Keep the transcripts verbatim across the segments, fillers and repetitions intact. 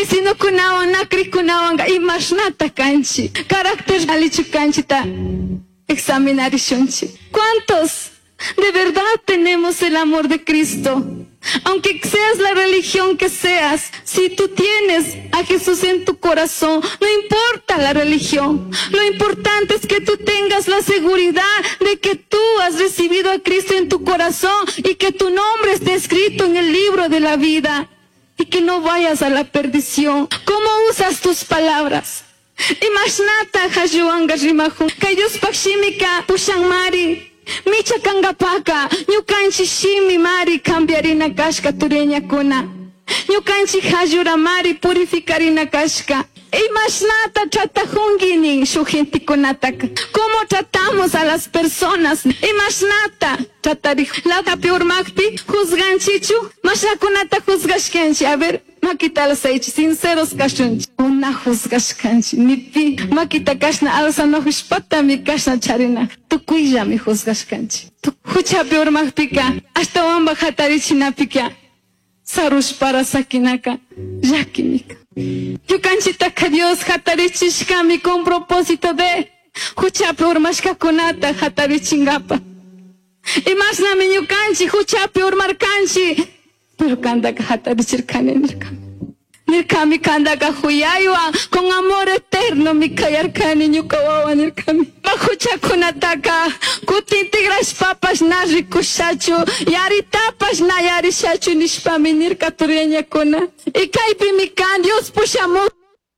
vecino kunawan, nakri kunawan, imashnata kanchi. Carácter alichu kanchita. Examinarishunchi. ¿Cuántos de verdad tenemos el amor de Cristo? Aunque seas la religión que seas, si tú tienes a Jesús en tu corazón, no importa la religión. Lo importante es que tú tengas la seguridad de que tú has recibido a Cristo en tu corazón y que tu nombre esté escrito en el libro de la vida y que no vayas a la perdición. ¿Cómo usas tus palabras? Imashnata hayuanga rimajun, kayus pakshimika pushangmari. Micha kangapaka, ñukanchi shimi mari cambiarina kashka tureña kuna. Ñukanchi hajura mari purificarina kashka. Imashnata tratajungini shujinti kunataka. ¿Cómo tratamos a las personas? Imashnata tratari. Lata peor magpi, juzganchichu, mashakunata juzgashkenchi. A ver, makita alsaichi, sinceros kashunchi. Una juzgashkanchi, nipi, makita kashna alsa no hushpata mi kashna charina. Tukuya mi juzgashkanchi. Hucha peor magpika, hasta wamba hatarichinapikia. Sarush para sakinaka, yakimika. Yukanchitaka Dios hatarichishkami con propósito de huchape urmashka kunata hatarichingapa. Y más nami yukanchi huchape urmarkanchi. Pero kandaka hatarichirkani nirkami. Nirkami kandaka huyaywa con amor eterno mi kayarkani nyukawawa nirkami. Mahucha kunataka kutintigrash papas na rikushachu yaritapas na yarishachu nishpami nirka tureña kuna. Y kaipi mi kan Dios pushamo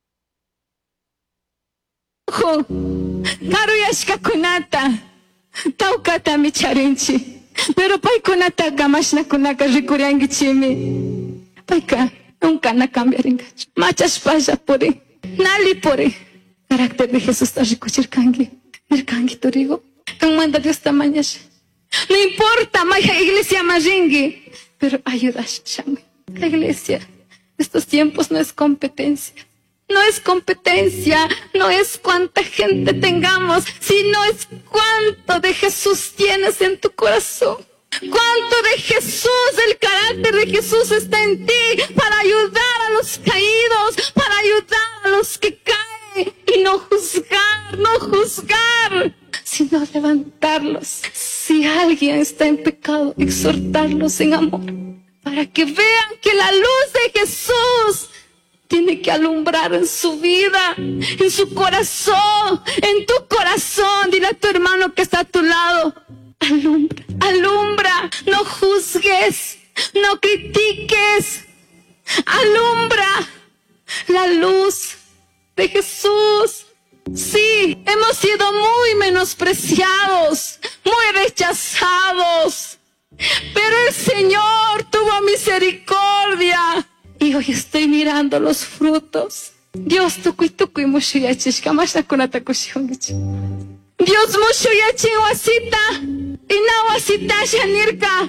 karuyashka kunata taukata mi charinchi. Pero pai kunata kamashna kunaka rikuriangichimi. Paika nunca na cambiaringachu. Machas paya pore, nali pore. Carácter de Jesús está rikuchirkangi. Nirkangi torigo. Kan manda Dios tamañas. No importa, maya iglesia maringi. Pero ayudas, shami. La iglesia, estos tiempos no es competencia. No es competencia, no es cuánta gente tengamos, sino es cuánto de Jesús tienes en tu corazón. Cuánto de Jesús, el carácter de Jesús está en ti para ayudar a los caídos, para ayudar a los que caen y no juzgar, no juzgar, sino levantarlos. Si alguien está en pecado, exhortarlos en amor, para que vean que la luz de Jesús tiene que alumbrar en su vida, en su corazón, en tu corazón. Dile a tu hermano que está a tu lado, alumbra, alumbra, no juzgues, no critiques, alumbra la luz de Jesús. Sí, hemos sido muy menospreciados, muy rechazados, pero el Señor tuvo misericordia. Y hoy estoy mirando los frutos. Dios tukuy tukuy mushu yachishka mashna kunata kushihungichi. Dios mushu yachin wasita. Y na wasita shanirka.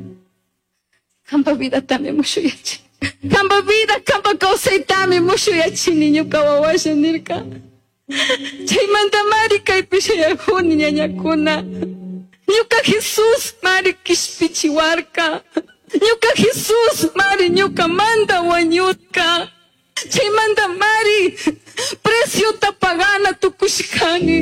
Kamba vida también mushu yachin. Kamba vida, kamba kausaitami mushu yachin niño kawawa shanirka. Chaymanta mari kaypisha yahuni ñañakuna. Ñuka Jesús mari kishpichiwarka. Ñuka Jesús, Mari, ñuka manda wañutka. Chay manda Mari, precio tapagana tukushkani.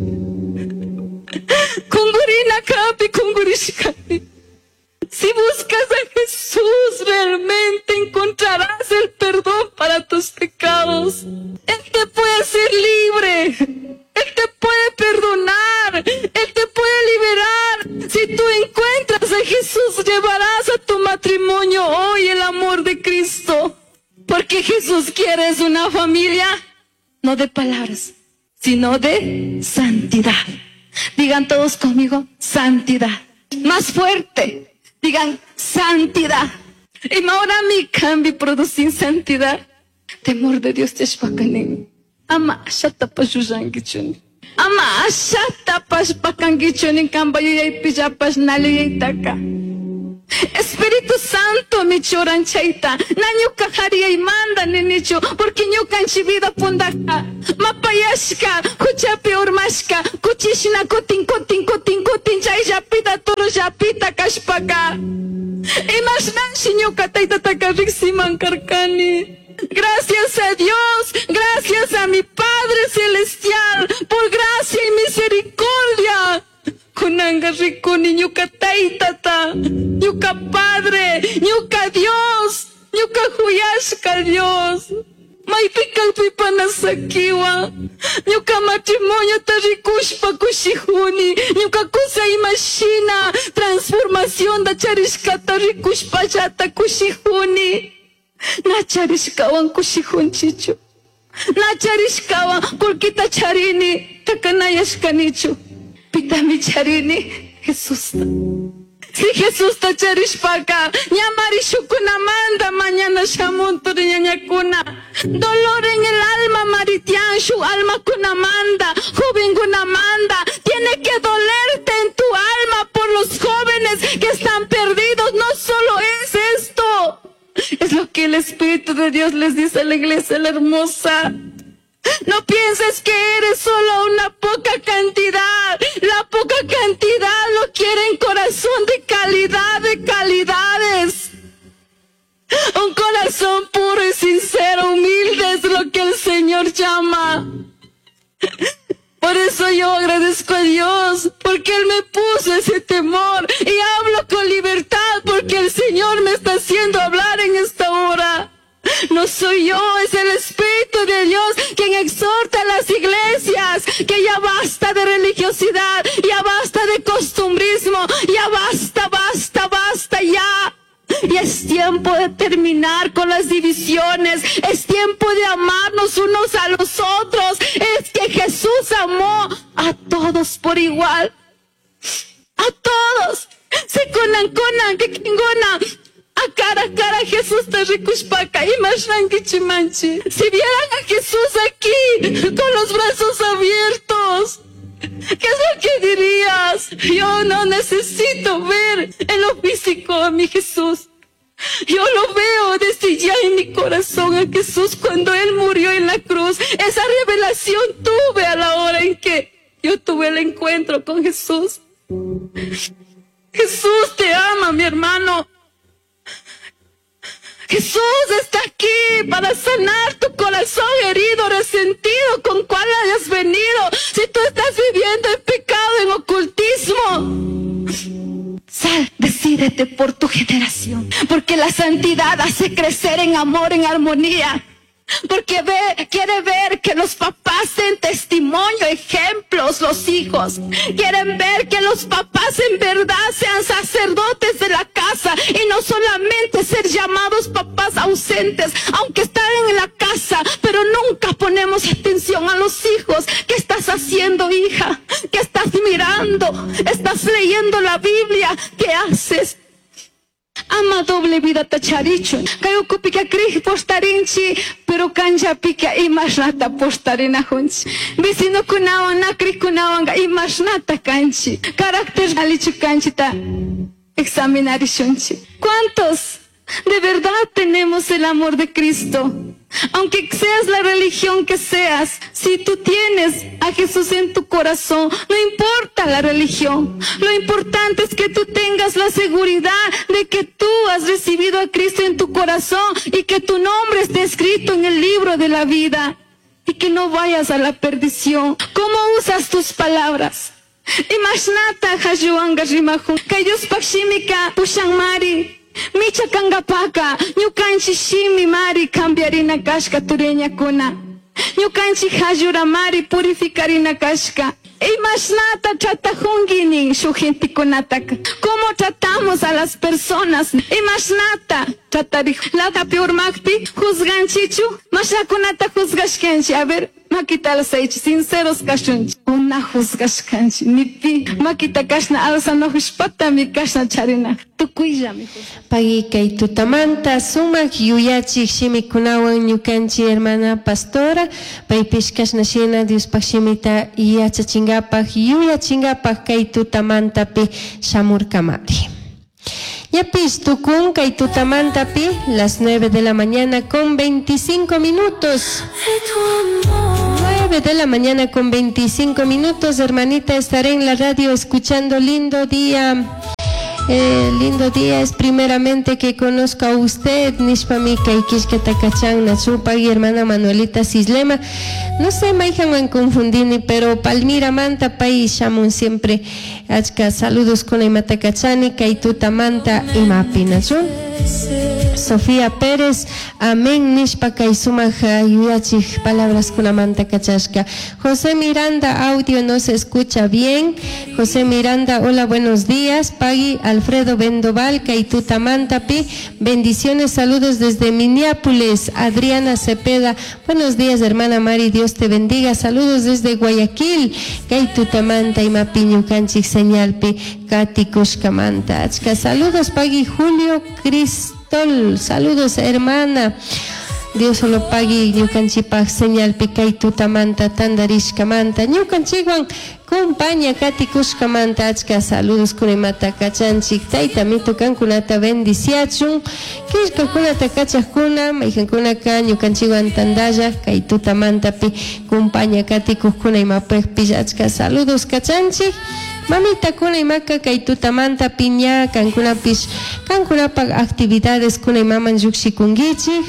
Kungurina kapi kungurishkani. Si buscas a Jesús, realmente encontrarás el perdón para tus pecados. Él te puede hacer libre. Él te puede perdonar. Él te puede liberar. Si tú encuentras a Jesús, llevarás a tu matrimonio hoy el amor de Cristo. Porque Jesús quiere es una familia, no de palabras, sino de santidad. Digan todos conmigo, santidad. Más fuerte. Digan, santidad. Y ahora mi cambio producir santidad. Temor de Dios te shpakanin. Ama ashatapas yuyangichuni. Ama ashatapas pakangichuni kambayo yay pijapas nali taka. Espíritu Santo mi choranchaita. Nanyuka haria y manda nenicho. Porque ñuka vida pundaka. Mapayashka. Kuchapi urmashka. Kuchishna kutin kutin kutin kutin. Chay yapita toro yapita kashpaka. Imash nanshi ñuka taita taka riximan karkani. Gracias ahora, mi Padre Celestial, por gracia y misericordia. Kunanga rikuni ñuka taytata, ñuka Padre, ñuka Dios, ñuka huyashka Dios. Maypika pipanasakiwa, ñuka matrimonio tarikushpa kushihuni, ñuka kusa imashina, transformación da charishkata rikushpa chata kushihuni. Na charishkawan kushihunchichu, na charishkawan kulkita charini, takanayashkanichu. Pitami charini, Jesús. Si Jesús ta charishpaka, ñamarishukunamanda mañana shamunturi ñañakuna. Dolor en el alma maritian, su alma kunamanda, joven kunamanda. Tiene que dolerte en tu alma por los jóvenes que están perdidos. No solo es esto, es lo que el Espíritu de Dios les dice a la iglesia, la hermosa. No pienses que eres solo una poca cantidad. La poca cantidad lo quiere en corazón de calidad, de calidades. Un corazón puro y sincero, humilde es lo que el Señor llama. Por eso yo agradezco a Dios, porque Él me puso ese temor y hablo con libertad, porque el Señor me está haciendo hablar en esta hora. No soy yo, es el Espíritu de Dios quien exhorta a las iglesias que ya basta de religiosidad, ya basta de costumbrismo, ya basta, basta, basta, ya. Y es tiempo de terminar con las divisiones, es tiempo de amarnos unos a los otros. Es que Jesús amó a todos por igual, a todos. Se conan, conan, que kingona. A cara a cara Jesús te rikushpaka y chimanchi. Si vieran a Jesús aquí con los brazos abiertos, ¿qué es lo que dirías? Yo no necesito ver en lo físico a mi Jesús. Yo lo veo desde ya en mi corazón a Jesús cuando Él murió en la cruz. Esa revelación tuve a la hora en que yo tuve el encuentro con Jesús. Jesús te ama, mi hermano. Jesús está aquí para sanar tu corazón herido, resentido, con cual hayas venido. Si tú estás viviendo en pecado, en ocultismo, sal, decídete por tu generación, porque la santidad hace crecer en amor, en armonía. Porque ve, quiere ver que los papás den testimonio, ejemplos, los hijos. Quieren ver que los papás en verdad sean sacerdotes de la casa y no solamente ser llamados papás ausentes, aunque están en la casa, pero nunca ponemos atención a los hijos. ¿Qué estás haciendo, hija? ¿Qué estás mirando? ¿Estás leyendo la Biblia? ¿Qué haces? Ama doble vida tacharicho. Kayo kupika krij postarinchi, pero kanja pika imashnata postarina hunchi. Vecino kunawan na krij kunawan ga imashnata kanchi. Carácter alichu kanchita examinarishunchi. ¿Cuántos de verdad tenemos el amor de Cristo? Aunque seas la religión que seas, si tú tienes a Jesús en tu corazón, no importa la religión. Lo importante es que tú tengas la seguridad de que tú has recibido a Cristo en tu corazón y que tu nombre esté escrito en el libro de la vida y que no vayas a la perdición. ¿Cómo usas tus palabras? Imashnata hayuanga rimahun, kayus pakshimika pushangmari. Micha kangapaka, ñukanchi shimi mari cambiarina kashka tureña kuna. Ñukanchi hajura mari purificarina kashka. Imashnata tratajunginin shujintikunataka. ¿Cómo tratamos a las personas? Imashnata tratari. Lata peor magpi, juzganchichu, mashakunata juzgashkenchi. A ver, makita lasaichi, sinceros kashunchi. Una juzgashkanchi. Nipi, makita kashna alza no hushpata mi kashna charina. Pagi kay tutamanta sumak yuyachik shimikunawan ñukanchi hermana pastora paypish kashnashina Dios pakshimita yachachingapaj yuyachingapaj kay tutamantapi shamurkamari. Yapis tukun kay tutamantapi las nueve de la mañana con veinticinco minutos. nueve de la mañana con veinticinco minutos, hermanita, estaré en la radio escuchando Lindo Día. Eh, lindo día es primeramente que conozca a usted, Nishpami Kaikishka Takachan, Nachupagi, hermana Manuelita Cislema. No sé, Maijaman confundini, pero Palmira Manta, País, Shamun siempre. Achka, saludos con Imata Kachani, Kaituta Manta, Imapi, Nachun. Sofía Pérez, amén, Nishpa Kaisumaja, Yuyachich, palabras con Amanta Kachashka. José Miranda, audio no se escucha bien. José Miranda, hola, buenos días. Pagui Alfredo Bendoval, Kaituta Mantapi, bendiciones, saludos desde Minneapolis. Adriana Cepeda, buenos días, hermana Mari, Dios te bendiga. Saludos desde Guayaquil, Kaituta Manta y Mapiñu Canchik señalpi, Kati Kushkamanta. Achka, saludos, Pagui Julio Cristol, saludos, hermana. Dios solo pague ñukanchipaj señal picay tutamanta tandarishkamanta ñukanchikwan compañía Kati Kushkamanta achka saludos kunimata kachanchik tayta mitu kankunata bendiciachun kishkakunata kachajkuna mayjankunaka ñukanchikwan tandalla kay tutamantapi compañía Kati Kushkuna imapejpi achka saludos kachanchik. Mamita kuna imaka kay tutamanta piña kankunapish kankunapak actividades kuna imaman yukshikungichik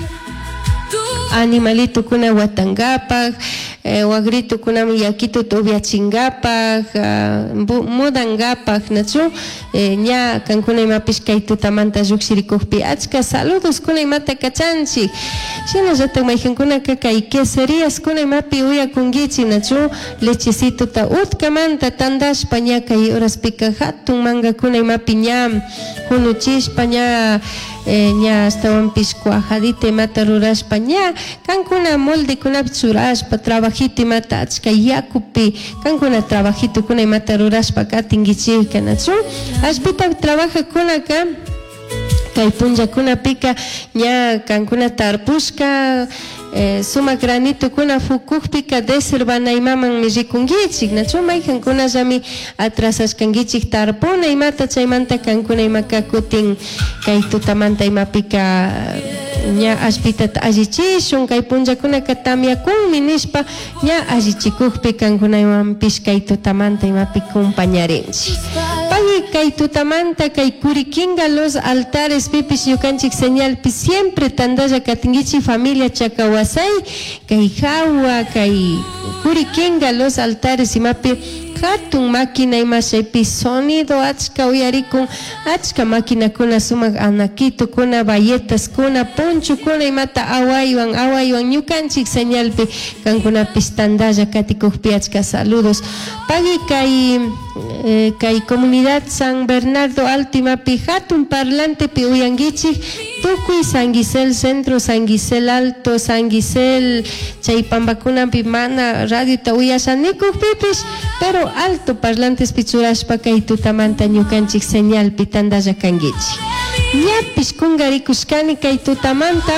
animalito kuna watangapak, eh, wagrito kuna miyakito tobiachingapak, uh, mudangapak, nachu, eh, nya kankuna imapish kay tutamanta yuksirikukpi achka saludos kuna imata kachanchik. Shina jata mayjankuna kay queserías kuna imapi uya kungichi nachu, lechecito ta utkamanta tandashpa nya kay horas pika hatun manga kuna imapi ñam, hunuchishpa nya Eh, ña estaban piscuajadita mata rurashpa ña kankuna molde kuna churashpa trabajito mata achka yakupi kankuna trabajito kuna mata rurashpa katingichika nachu ashpita trabaja kuna ka kay punja kuna pika ña kankuna tarpushka eh, suma granito kuna fukukpika deservana imaman mi rikungichik nachu mayjan kuna llami atrasashkangichik tarpuna imata chaymanta kankuna imaka kutin kay tutamanta imapika ña ashpitata allichishun kay punllakunaka tamyakunmi nishpa ña allichikukpi kankuna imanpish kay tutamanta imapi compañarinchik pagi kay tutamanta kay kurikinga los altares pipish ñukanchik señalpi siempre tandalla katingichik familia Chakawasay kay hawa kay kurikinga los altares imapi hatun máquina imashaypi sonido achka uyarikun achka máquina kuna sumak anakito kuna bayetas kuna poncho kuna imata awaywan awaywan ñukanchik señalpi kankunapish tandalla katikukpi achka saludos pagi kay eh, kay comunidad San Bernardo Alto imapi hatun parlante pi uyangichik tukuy San Gisel Centro, San Gisel Alto, San Gisel chay pambakunapi mana radio ta uyashanikuk pipish pero alto parlantes pichurashpa kay tutamanta ñukanchik señal pitandalla kangichik ñapish kungarikushkani kay tutamanta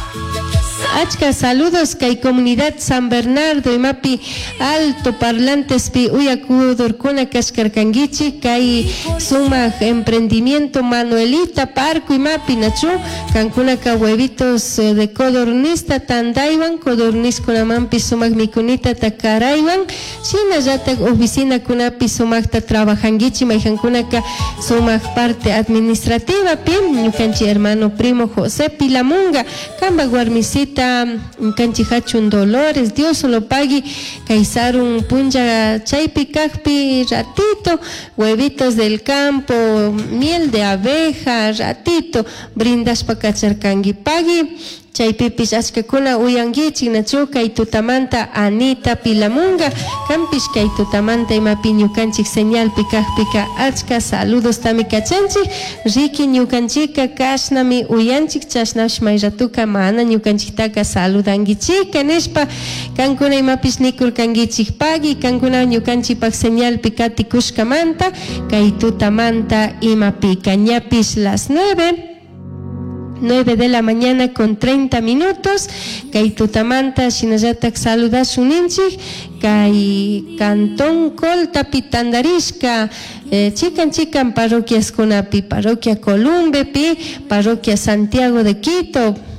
achka saludos kay comunidad San Bernardo imapi alto parlantes pi uyakudurkuna kashkarkangichik kay sumak emprendimiento Manuelita Parco imapi nachu kankunaka huevitos de codornista tandaywan codorniskunamanpi sumak mikunita takaraywan shinallatak oficina kunapi sumakta trabajangichik mayjankunaka sumak parte administrativa pi ñukanchik hermano primo José Pilamunga kamba guarmisita kanchihachun Dolores Dios solo pagui kaisarun punja chaypi kakpi ratito huevitos del campo miel de abeja ratito brindashpa kacharkangi pagui chaypipish ashkakuna uyangichik nachu kay tutamanta Anita Pilamunga kampish kay tutamanta imapi ñukanchik señalpi kakpika achka saludos tami kachanchik riki ñukanchika kashnami uyanchik chashnash mayratuka mana ñukanchiktaka saludangichika nishpa kankuna imapish nikurkangichik pagi kankuna ñukanchipak señalpi katikushkamanta kay tutamanta imapika ñapish las nueve nueve de la mañana con treinta minutos kay tutamanta shinallatak saludashuninchik kay cantón Coltapi Tandarishka eh, chican chican parroquias kunapi parroquia Columbepi parroquia Santiago de Quito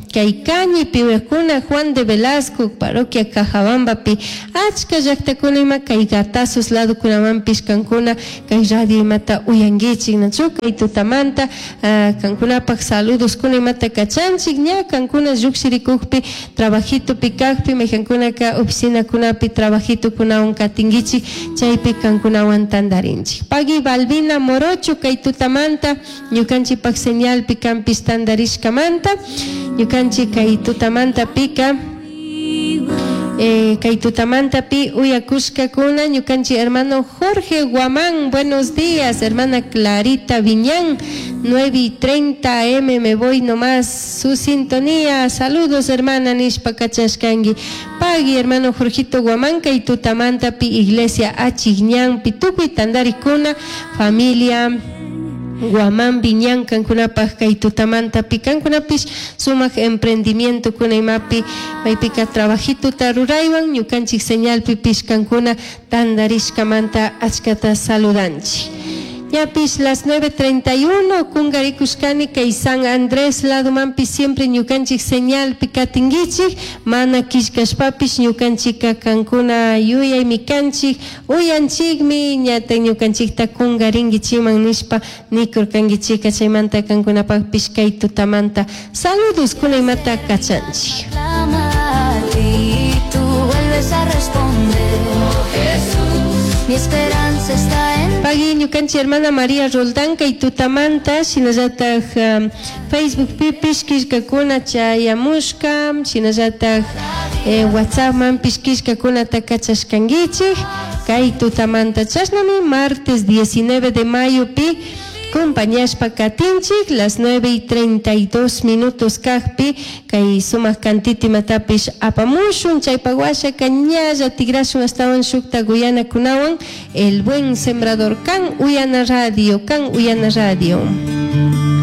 kay Cañipi wiqkuna Juan de Velasco parroquia Cajabambapi achka llaqtakuna ima kay Gatazos ladokunamanpish kankuna kay radio imata uyangichik nachu kay tutamanta uh, kankunapaq saludos kuna imata kachanchik ña kankuna lluksirikukpi trabajito pikakpi mejankunaka oficina kunapi trabajito kunawan katingichik chaypi kankunawan tandarinchik pagi Balbina Morocho kay tutamanta ñukanchikpak señalpi kampis tandarishkamanta ñukanchik kay tutamanta pika Eh, kay tutamanta pi uyakushka kuna ñukanchi hermano Jorge Guamán, buenos días, hermana Clarita Viñán, nueve y treinta M, me voy nomás, su sintonía, saludos hermana Nishpa Kachashkangi, pagi hermano Jorgito Guamán, kay tutamanta pi iglesia Achigñán, pitupi tandarikuna, familia Guamán Viñán kankunapaj kay tutamanta pi kankunapish sumak emprendimiento kunaymapi maypika trabajito taruraywan ñukanchik señalpi pish kankuna tandarishkamanta achkata saludanchi. Ñapish las nueve treinta y uno kungarikushkani kay San Andrés ladomanpi siempre ñukanchik señal pikatingichik mana kishkashpapish ñukanchika kankuna yuyay mikanchik uyanchikmi ñata ñukanchikta kungaringichiman nishpa nikurkangichika chaymanta kankunapakpish kay tutamanta saludos kunaymata kachanchik. Mi esperanza está en pagi ñukanchi hermana María Roldán kay tutamanta shinallataj um, Facebook pipish kishkakuna chayamushka shinallataj eh, WhatsApp man pishkishkakuna takachashkangichik kay tutamanta chashnami martes diecinueve de mayo pi compañashpa katinchik las nueve y treinta y dos minutos kajpi kay sumak kantiti matapish apamushun chaypawasha kañalla tigrashun astawan shukta Guyana kunawan el buen sembrador kan Uyana Radio kan Uyana Radio.